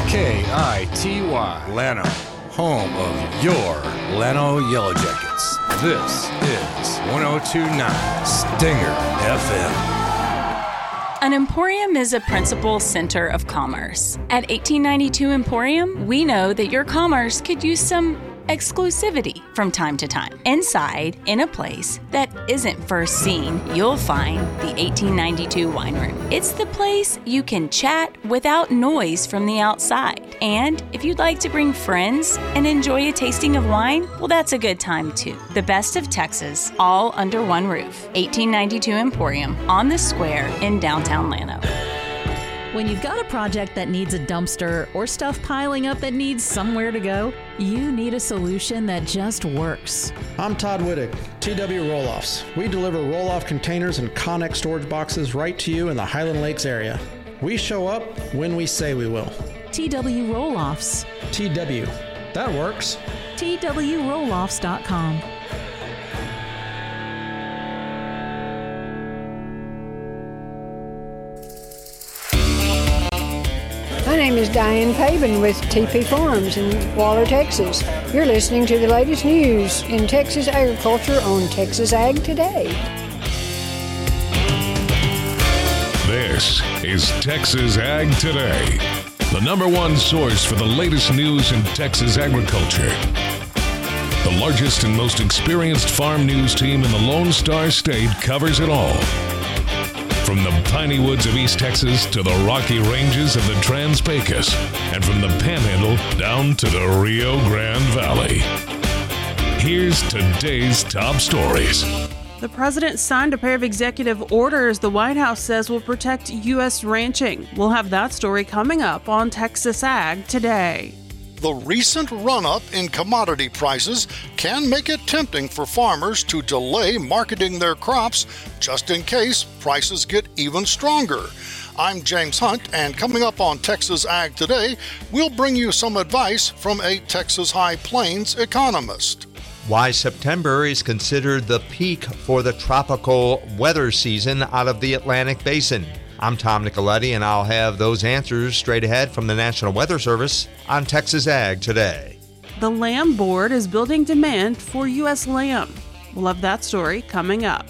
KITY, Llano, home of your Llano Yellow Jackets. This is 102.9 Stinger FM. An emporium is a principal center of commerce. At 1892 Emporium, we know that your commerce could use some exclusivity from time to time. Inside, in a place that isn't first seen, you'll find the 1892 Wine Room. It's the place you can chat without noise from the outside. And if you'd like to bring friends and enjoy a tasting of wine, well, that's a good time too. The best of Texas, all under one roof. 1892 Emporium on the square in downtown Llano. When you've got a project that needs a dumpster or stuff piling up that needs somewhere to go, you need a solution that just works. I'm Todd Wittig, TW Roll-Offs. We deliver roll-off containers and Connex storage boxes right to you in the Highland Lakes area. We show up when we say we will. TW Roll-Offs. TW. That works. TWRolloffs.com. My name is Diane Pabin with TP Farms in Waller, Texas. You're listening to the latest news in Texas agriculture on Texas Ag Today. This is Texas Ag Today, the number one source for the latest news in Texas agriculture. The largest and most experienced farm news team in the Lone Star State covers it all. From the piney woods of East Texas to the rocky ranges of the Trans-Pecos, and from the Panhandle down to the Rio Grande Valley. Here's today's top stories. The president signed a pair of executive orders the White House says will protect U.S. ranching. We'll have that story coming up on Texas Ag Today. The recent run-up in commodity prices can make it tempting for farmers to delay marketing their crops just in case prices get even stronger. I'm James Hunt, and coming up on Texas Ag Today, we'll bring you some advice from a Texas High Plains economist. Why September is considered the peak for the tropical weather season out of the Atlantic Basin. I'm Tom Nicoletti, and I'll have those answers straight ahead from the National Weather Service on Texas Ag Today. The Lamb Board is building demand for U.S. lamb. We'll have that story coming up.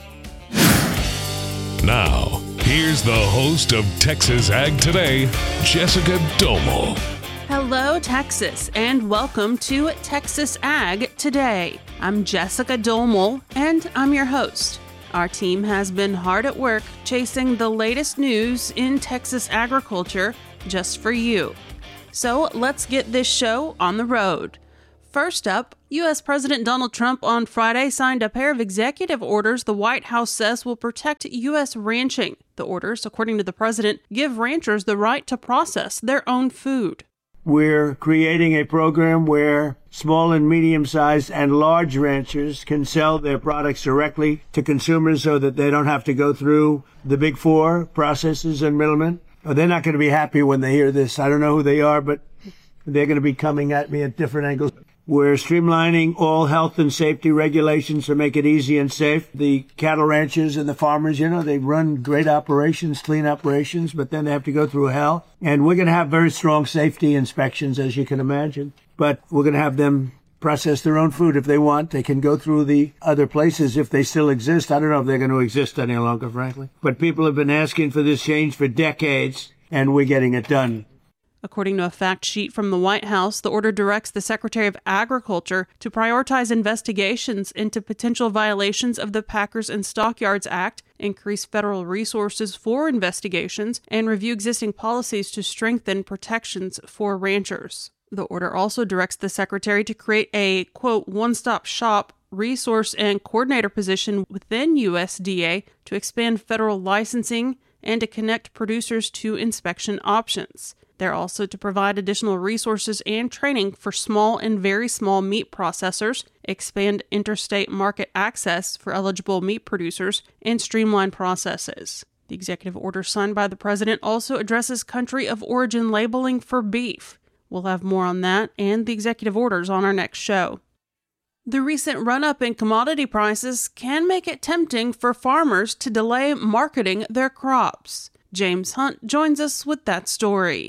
Now, here's the host of Texas Ag Today, Jessica Domel. Hello, Texas, and welcome to Texas Ag Today. I'm Jessica Domel, and I'm your host. Our team has been hard at work chasing the latest news in Texas agriculture just for you. So let's get this show on the road. First up, U.S. President Donald Trump on Friday signed a pair of executive orders the White House says will protect U.S. ranching. The orders, according to the president, give ranchers the right to process their own food. We're creating a program where small and medium-sized and large ranchers can sell their products directly to consumers so that they don't have to go through the big four processors and middlemen. They're not going to be happy when they hear this. I don't know who they are, but they're going to be coming at me at different angles. We're streamlining all health and safety regulations to make it easy and safe. The cattle ranchers and the farmers, they run great operations, clean operations, but then they have to go through hell. And we're going to have very strong safety inspections, as you can imagine. But we're going to have them process their own food if they want. They can go through the other places if they still exist. I don't know if they're going to exist any longer, frankly. But people have been asking for this change for decades, and we're getting it done. According to a fact sheet from the White House, the order directs the Secretary of Agriculture to prioritize investigations into potential violations of the Packers and Stockyards Act, increase federal resources for investigations, and review existing policies to strengthen protections for ranchers. The order also directs the Secretary to create a, quote, one-stop shop resource and coordinator position within USDA to expand federal licensing and to connect producers to inspection options. They're also to provide additional resources and training for small and very small meat processors, expand interstate market access for eligible meat producers, and streamline processes. The executive order signed by the president also addresses country of origin labeling for beef. We'll have more on that and the executive orders on our next show. The recent run-up in commodity prices can make it tempting for farmers to delay marketing their crops. James Hunt joins us with that story.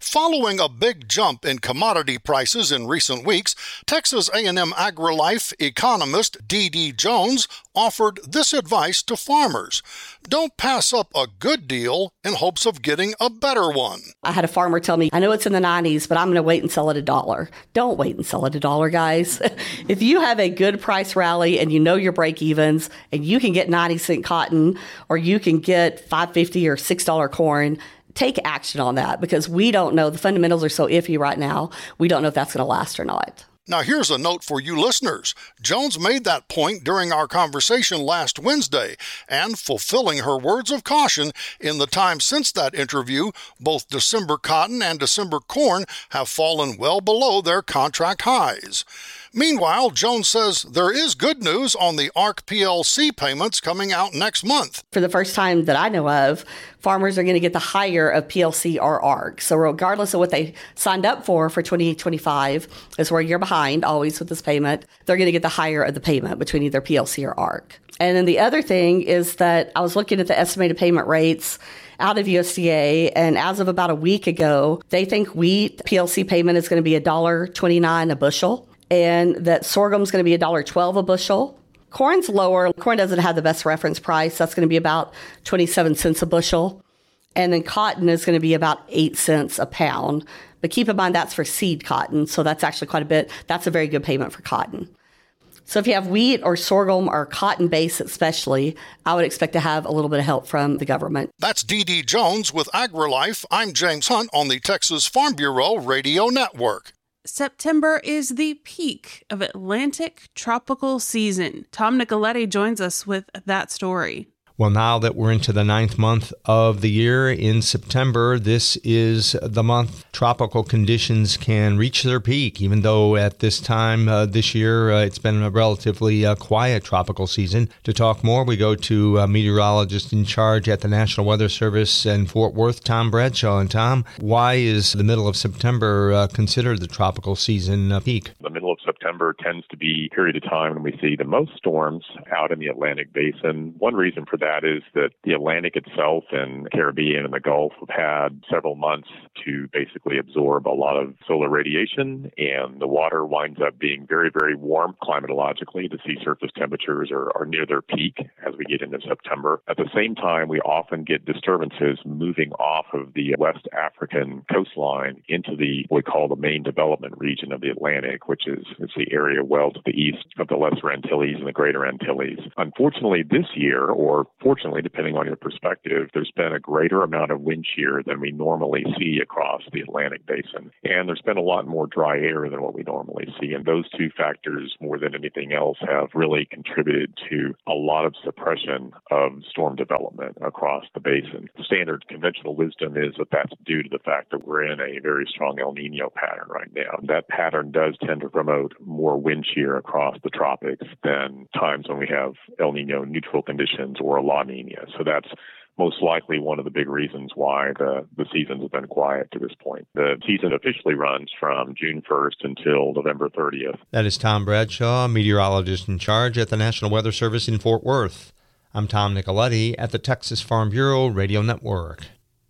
Following a big jump in commodity prices in recent weeks, Texas A&M AgriLife economist D.D. Jones offered this advice to farmers. Don't pass up a good deal in hopes of getting a better one. I had a farmer tell me, I know it's in the 90s, but I'm going to wait and sell it $1. Don't wait and sell it $1, guys. If you have a good price rally and you know your break evens and you can get 90-cent cotton or you can get $5.50 or $6 corn, take action on that, because we don't know. The fundamentals are so iffy right now. We don't know if that's going to last or not. Now, here's a note for you listeners. Jones made that point during our conversation last Wednesday, and fulfilling her words of caution, in the time since that interview, both December cotton and December corn have fallen well below their contract highs. Meanwhile, Jones says there is good news on the ARC PLC payments coming out next month. For the first time that I know of, farmers are going to get the higher of PLC or ARC. So regardless of what they signed up for 2025, as we're a year behind always with this payment, they're going to get the higher of the payment between either PLC or ARC. And then the other thing is that I was looking at the estimated payment rates out of USDA, and as of about a week ago, they think wheat PLC payment is going to be $1.29 a bushel, and that sorghum is going to be $1.12 a bushel. Corn's lower. Corn doesn't have the best reference price. That's going to be about 27 cents a bushel. And then cotton is going to be about 8 cents a pound. But keep in mind, that's for seed cotton, so that's actually quite a bit. That's a very good payment for cotton. So if you have wheat or sorghum or cotton base especially, I would expect to have a little bit of help from the government. That's D.D. Jones with AgriLife. I'm James Hunt on the Texas Farm Bureau Radio Network. September is the peak of Atlantic tropical season. Tom Nicoletti joins us with that story. Well, now that we're into the 9th month of the year in September, this is the month tropical conditions can reach their peak, even though at this time this year it's been a relatively quiet tropical season. To talk more, we go to a meteorologist in charge at the National Weather Service in Fort Worth, Tom Bradshaw. And Tom, why is the middle of September considered the tropical season peak? The middle of September tends to be a period of time when we see the most storms out in the Atlantic Basin. One reason for that is that the Atlantic itself and Caribbean and the Gulf have had several months to basically absorb a lot of solar radiation, and the water winds up being very, very warm climatologically. The sea surface temperatures are near their peak as we get into September. At the same time, we often get disturbances moving off of the West African coastline into the what we call the main development region of the Atlantic, which is the area well to the east of the Lesser Antilles and the Greater Antilles. Unfortunately, this year, or fortunately, depending on your perspective, there's been a greater amount of wind shear than we normally see across the Atlantic Basin. And there's been a lot more dry air than what we normally see. And those two factors, more than anything else, have really contributed to a lot of suppression of storm development across the basin. Standard conventional wisdom is that that's due to the fact that we're in a very strong El Nino pattern right now. That pattern does tend to promote more wind shear across the tropics than times when we have El Nino neutral conditions or La Nina. So that's most likely one of the big reasons why the seasons have been quiet to this point. The season officially runs from June 1st until November 30th. That is Tom Bradshaw, meteorologist in charge at the National Weather Service in Fort Worth. I'm Tom Nicoletti at the Texas Farm Bureau Radio Network.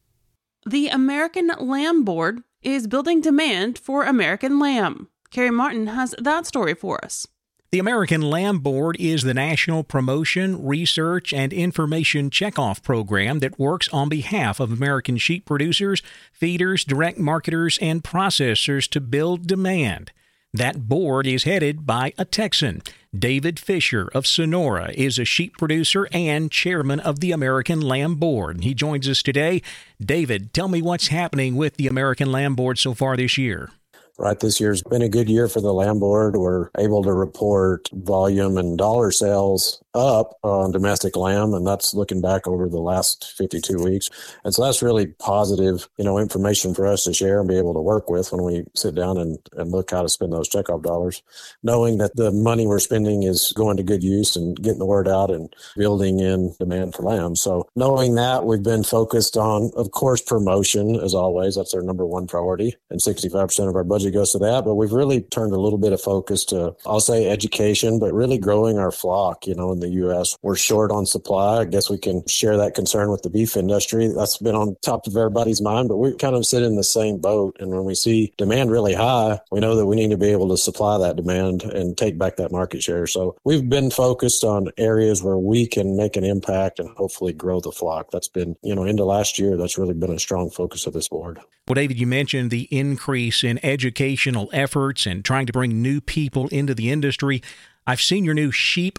The American Lamb Board is building demand for American lamb. Carrie Martin has that story for us. The American Lamb Board is the national promotion, research, and information checkoff program that works on behalf of American sheep producers, feeders, direct marketers, and processors to build demand. That board is headed by a Texan. David Fisher of Sonora is a sheep producer and chairman of the American Lamb Board. He joins us today. David, tell me what's happening with the American Lamb Board so far this year. Right, this year's been a good year for the Lamb Board. We're able to report volume and dollar sales up on domestic lamb, and that's looking back over the last 52 weeks. And so that's really positive, information for us to share and be able to work with when we sit down and look how to spend those checkoff dollars, knowing that the money we're spending is going to good use and getting the word out and building in demand for lamb. So knowing that, we've been focused on, of course, promotion as always. That's our number one priority, and 65% of our budget goes to that. But we've really turned a little bit of focus to, I'll say, education, but really growing our flock, and the U.S. We're short on supply. I guess we can share that concern with the beef industry. That's been on top of everybody's mind, but we kind of sit in the same boat. And when we see demand really high, we know that we need to be able to supply that demand and take back that market share. So we've been focused on areas where we can make an impact and hopefully grow the flock. That's been, into last year, that's really been a strong focus of this board. Well, David, you mentioned the increase in educational efforts and trying to bring new people into the industry. I've seen your new Sheep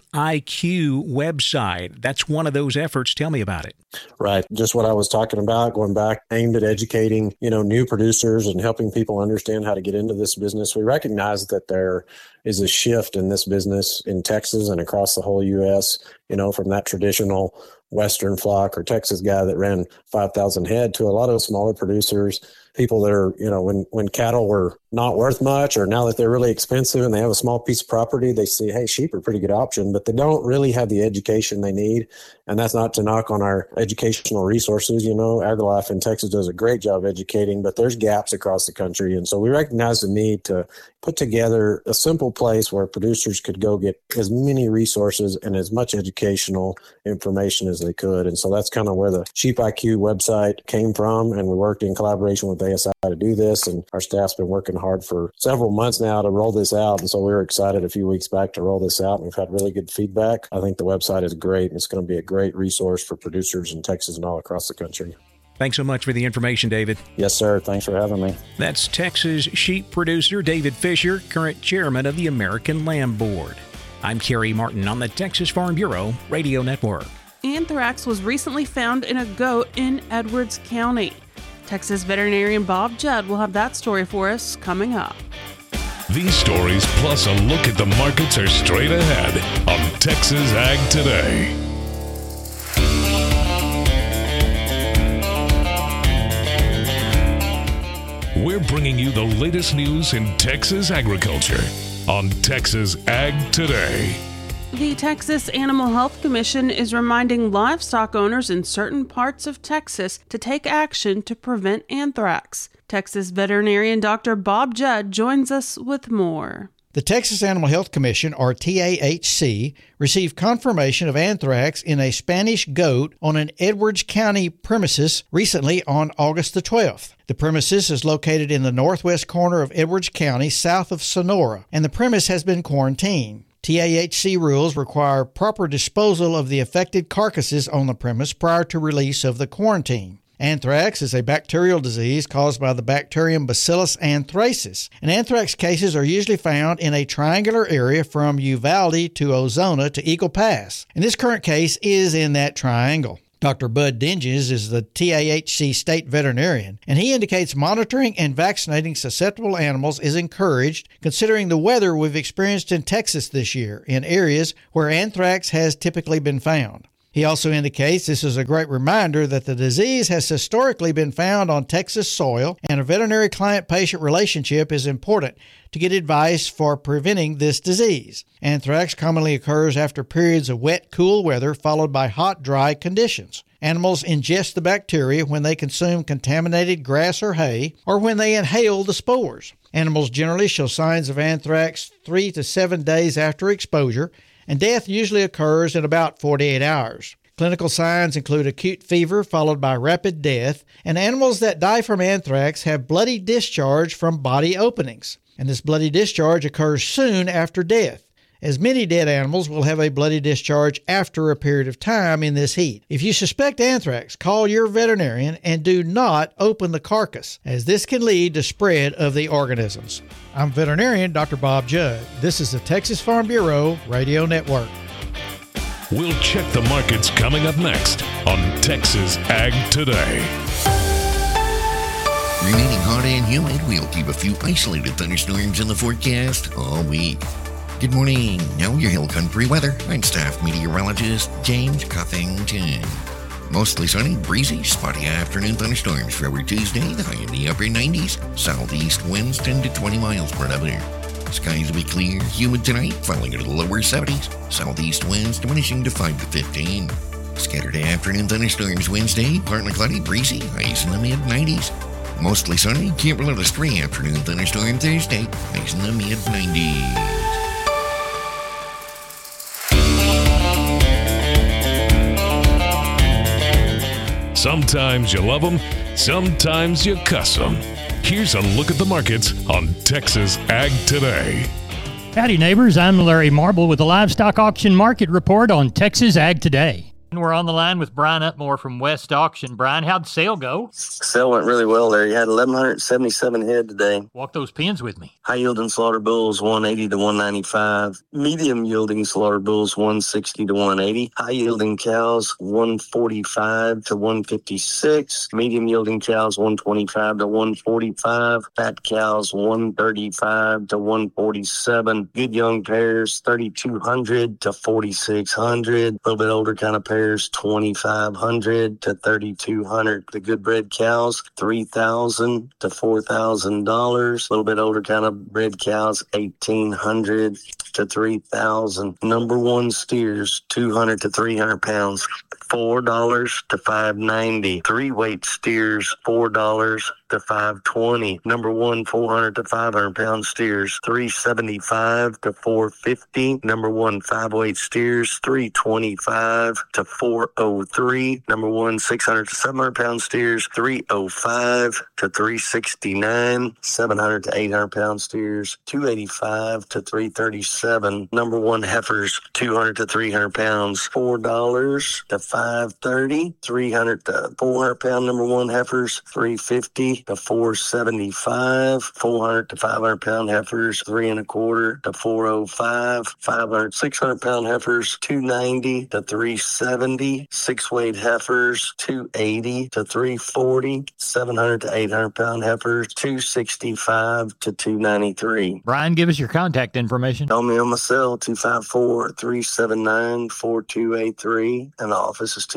IQ website. That's one of those efforts. Tell me about it. Right. Just what I was talking about, going back, aimed at educating, new producers and helping people understand how to get into this business. We recognize that there is a shift in this business in Texas and across the whole U.S., from that traditional Western flock or Texas guy that ran 5,000 head to a lot of smaller producers, people that are, when cattle were not worth much, or now that they're really expensive and they have a small piece of property, they see, hey, sheep are a pretty good option, but they don't really have the education they need. And that's not to knock on our educational resources. AgriLife in Texas does a great job educating, but there's gaps across the country. And so we recognize the need to put together a simple place where producers could go get as many resources and as much educational information as they could. And so that's kind of where the Sheep IQ website came from. And we worked in collaboration with ASI to do this. And our staff's been working hard for several months now to roll this out. And so we were excited a few weeks back to roll this out. And we've had really good feedback. I think the website is great. And it's going to be a great resource for producers in Texas and all across the country. Thanks so much for the information, David. Yes, sir. Thanks for having me. That's Texas sheep producer David Fisher, current chairman of the American Lamb Board. I'm Kerry Martin on the Texas Farm Bureau Radio Network. Anthrax was recently found in a goat in Edwards County. Texas veterinarian Bob Judd will have that story for us coming up. These stories plus a look at the markets are straight ahead on Texas Ag Today. We're bringing you the latest news in Texas agriculture on Texas Ag Today. The Texas Animal Health Commission is reminding livestock owners in certain parts of Texas to take action to prevent anthrax. Texas veterinarian Dr. Bob Judd joins us with more. The Texas Animal Health Commission, or TAHC, received confirmation of anthrax in a Spanish goat on an Edwards County premises recently on August the 12th. The premises is located in the northwest corner of Edwards County, south of Sonora, and the premise has been quarantined. TAHC rules require proper disposal of the affected carcasses on the premise prior to release of the quarantine. Anthrax is a bacterial disease caused by the bacterium Bacillus anthracis, and anthrax cases are usually found in a triangular area from Uvalde to Ozona to Eagle Pass, and this current case is in that triangle. Dr. Bud Dinges is the TAHC state veterinarian, and he indicates monitoring and vaccinating susceptible animals is encouraged considering the weather we've experienced in Texas this year in areas where anthrax has typically been found. He also indicates this is a great reminder that the disease has historically been found on Texas soil, and a veterinary client-patient relationship is important to get advice for preventing this disease. Anthrax commonly occurs after periods of wet, cool weather followed by hot, dry conditions. Animals ingest the bacteria when they consume contaminated grass or hay, or when they inhale the spores. Animals generally show signs of anthrax 3 to 7 days after exposure, and death usually occurs in about 48 hours. Clinical signs include acute fever followed by rapid death, and animals that die from anthrax have bloody discharge from body openings. And this bloody discharge occurs soon after death, as many dead animals will have a bloody discharge after a period of time in this heat. If you suspect anthrax, call your veterinarian and do not open the carcass, as this can lead to spread of the organisms. I'm veterinarian Dr. Bob Judd. This is the Texas Farm Bureau Radio Network. We'll check the markets coming up next on Texas Ag Today. Remaining hot and humid, we'll keep a few isolated thunderstorms in the forecast all week. Good morning. Now your Hill Country weather. I'm staff meteorologist James Cuffington. Mostly sunny, breezy, spotty afternoon thunderstorms for every Tuesday, the high in the upper 90s. Southeast winds 10 to 20 miles per hour. Skies will be clear, humid tonight, falling into the lower 70s. Southeast winds diminishing to 5 to 15. Scattered afternoon thunderstorms Wednesday, partly cloudy, breezy, highs in the mid-90s. Mostly sunny, can't rule out a stray afternoon thunderstorm Thursday, highs in the mid-90s. Sometimes you love them, sometimes you cuss them. Here's a look at the markets on Texas Ag Today. Howdy, neighbors. I'm Larry Marble with the Livestock Auction Market Report on Texas Ag Today. We're on the line with Brian Upmore from West Auction. Brian, how'd the sale go? Sale went really well there. You had 1,177 head today. Walk those pins with me. High yielding slaughter bulls 180 to 195. Medium yielding slaughter bulls 160 to 180. High yielding cows 145 to 156. Medium yielding cows 125 to 145. Fat cows 135 to 147. Good young pairs 3,200 to 4,600. A little bit older kind of pairs 2,500 to 3,200. The good bred cows $3,000 to $4,000. A little bit older kind of bred cows 1,800 to 3,000. Number one steers 200 to 300 pounds $4 to $5.90. Three weight steers $4 to $5.20. Number one 400 to 500 pound steers $3.75 to $4.50. Number one 5-weight steers $3.25 to $4.03. Number one 600 to 700 pound steers $3.05 to $3.69. 700 to 800 pound steers $2.85 to $3.37. Number one heifers 200 to 300 pounds $4 to $5.30. 300 to 400 pound number one heifers $3.50 to $4.75. 400 to 500 pound heifers $3.25 to $4.05. 500 600 pound heifers $2.90 to $3.70. 6-weight heifers $2.80 to $3.40. 700 to 800 pound heifers $2.65 to $2.93. Brian, give us your contact information. Call me on my cell 254-379-4283, and the office is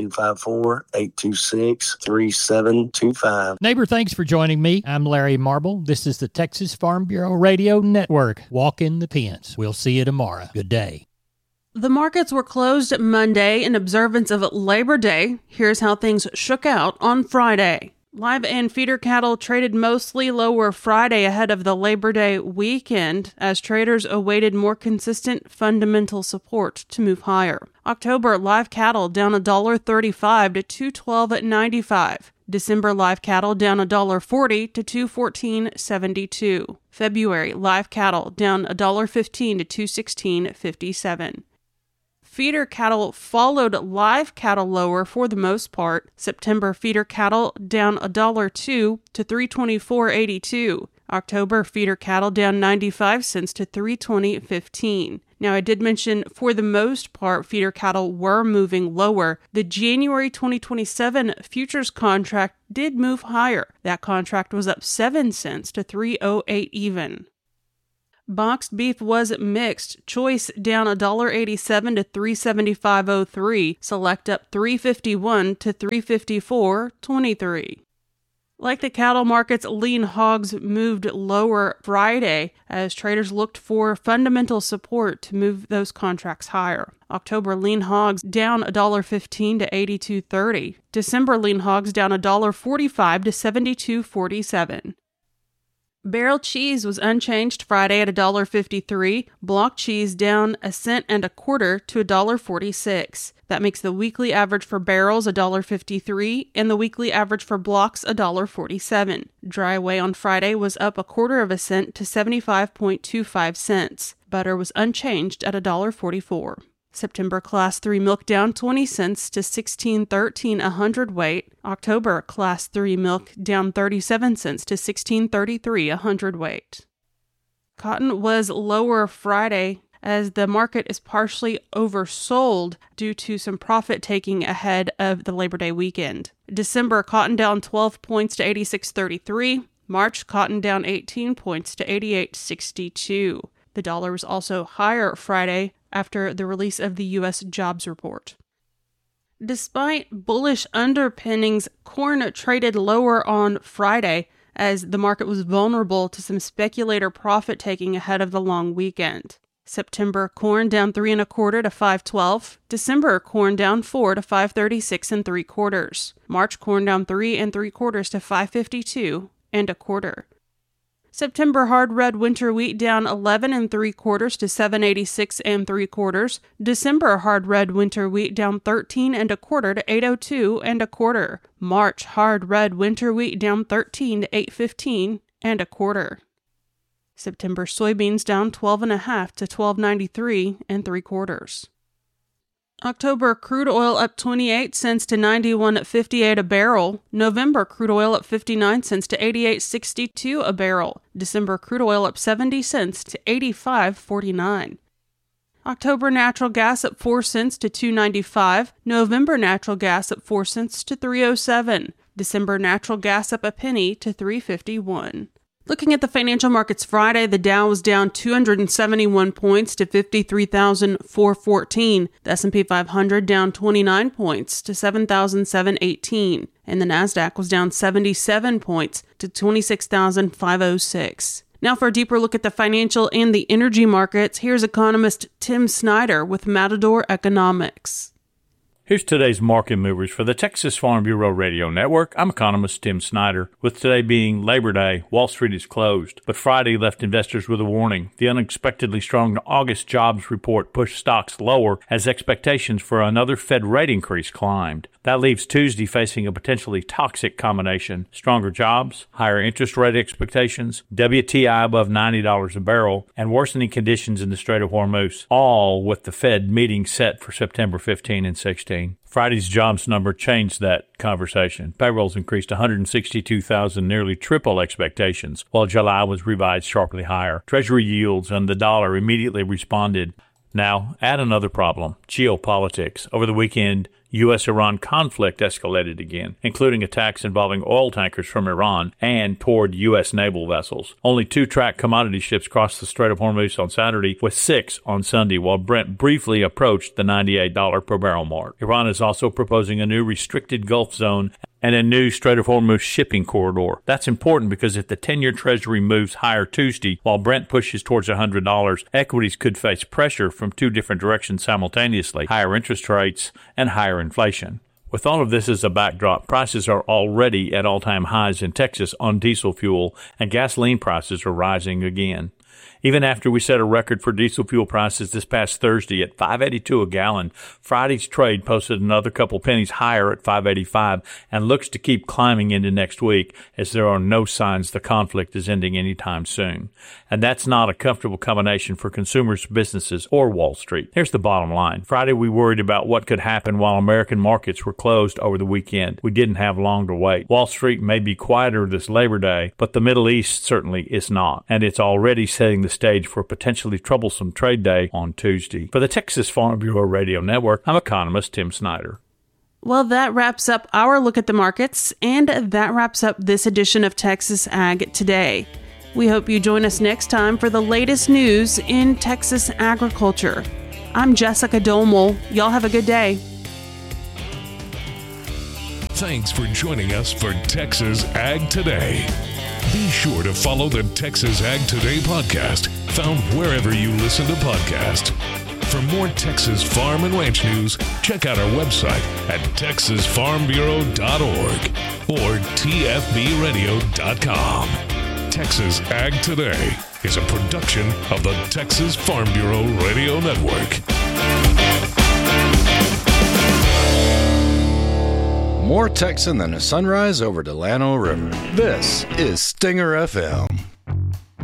254-826-3725. Neighbor, thanks for joining me. I'm Larry Marble. This is the Texas Farm Bureau Radio Network. Walk in the pens. We'll see you tomorrow. Good day. The markets were closed Monday in observance of Labor Day. Here's how things shook out on Friday. Live and feeder cattle traded mostly lower Friday ahead of the Labor Day weekend as traders awaited more consistent fundamental support to move higher. October live cattle down $1.35 to $212.95. December live cattle down $1.40 to $214.72. February live cattle down $1.15 to $216.57. Feeder cattle followed live cattle lower for the most part. September feeder cattle down $1.02 to $324.82. October feeder cattle down 95 cents to $320.15. Now, I did mention for the most part feeder cattle were moving lower. The January 2027 futures contract did move higher. That contract was up 7 cents to $3.08 even. Boxed beef was mixed. Choice down $1.87 to $375.03. Select up $3.51 to $354.23. Like the cattle markets, lean hogs moved lower Friday as traders looked for fundamental support to move those contracts higher. October lean hogs down $1.15 to $82.30. December lean hogs down $1.45 to $72.47. Barrel cheese was unchanged Friday at $1.53. Block cheese down 1 cent and a quarter to $1.46. That makes the weekly average for barrels $1.53 and the weekly average for blocks $1.47. Dry whey on Friday was up 1/4 cent to 75.25 cents. Butter was unchanged at $1.44. September Class 3 milk down 20 cents to $16.13 a hundredweight. October Class 3 milk down 37 cents to $16.33 a hundredweight. Cotton was lower Friday as the market is partially oversold due to some profit taking ahead of the Labor Day weekend. December cotton down 12 points to 86.33. March cotton down 18 points to 88.62. The dollar was also higher Friday after the release of the U.S. jobs report. Despite bullish underpinnings, corn traded lower on Friday as the market was vulnerable to some speculator profit taking ahead of the long weekend. September corn down 3 1/4 to $5.12. December corn down 4 to $5.36 3/4. March corn down 3 3/4 to $5.52 1/4. September hard red winter wheat down 11 3/4 to 7.86 3/4. December hard red winter wheat down 13 1/4 to 8.02 1/4. March hard red winter wheat down 13 to 8.15 1/4. September soybeans down 12 1/2 to 12.93 3/4. October crude oil up 28 cents to 91.58 a barrel. November crude oil up 59 cents to 88.62 a barrel. December crude oil up 70 cents to 85.49. October natural gas up 4 cents to 2.95. November natural gas up 4 cents to 3.07. December natural gas up a penny to 3.51. Looking at the financial markets Friday, the Dow was down 271 points to 53,414. The S&P 500 down 29 points to 7,718. And the Nasdaq was down 77 points to 26,506. Now for a deeper look at the financial and the energy markets, here's economist Tim Snyder with Matador Economics. Here's today's market movers for the Texas Farm Bureau Radio Network. I'm economist Tim Snyder. With today being Labor Day, Wall Street is closed, but Friday left investors with a warning. The unexpectedly strong August jobs report pushed stocks lower as expectations for another Fed rate increase climbed. That leaves Tuesday facing a potentially toxic combination: stronger jobs, higher interest rate expectations, WTI above $90 a barrel, and worsening conditions in the Strait of Hormuz, all with the Fed meeting set for September 15 and 16. Friday's jobs number changed that conversation. Payrolls increased 162,000, nearly triple expectations, while July was revised sharply higher. Treasury yields and the dollar immediately responded. Now, add another problem: geopolitics. Over the weekend, U.S.-Iran conflict escalated again, including attacks involving oil tankers from Iran and toward U.S. naval vessels. Only 2 tracked commodity ships crossed the Strait of Hormuz on Saturday, with 6 on Sunday, while Brent briefly approached the $98 per barrel mark. Iran is also proposing a new restricted Gulf zone and a new Strait of Hormuz shipping corridor. That's important because if the 10-year Treasury moves higher Tuesday, while Brent pushes towards $100, equities could face pressure from 2 different directions simultaneously: higher interest rates and higher inflation. With all of this as a backdrop, prices are already at all-time highs in Texas on diesel fuel, and gasoline prices are rising again. Even after we set a record for diesel fuel prices this past Thursday at $5.82 a gallon, Friday's trade posted another couple pennies higher at $5.85 and looks to keep climbing into next week, as there are no signs the conflict is ending anytime soon. And that's not a comfortable combination for consumers, businesses, or Wall Street. Here's the bottom line. Friday we worried about what could happen while American markets were closed over the weekend. We didn't have long to wait. Wall Street may be quieter this Labor Day, but the Middle East certainly is not, and it's already setting the stage for a potentially troublesome trade day on Tuesday. For the Texas Farm Bureau Radio Network, I'm economist Tim Snyder. Well, that wraps up our look at the markets, and that wraps up this edition of Texas Ag Today. We hope you join us next time for the latest news in Texas agriculture. I'm Jessica Domel. Y'all have a good day. Thanks for joining us for Texas Ag Today. Be sure to follow the Texas Ag Today podcast, found wherever you listen to podcasts. For more Texas farm and ranch news, check out our website at texasfarmbureau.org or tfbradio.com. Texas Ag Today is a production of the Texas Farm Bureau Radio Network. More Texan than a sunrise over Delano River. This is Stinger FM.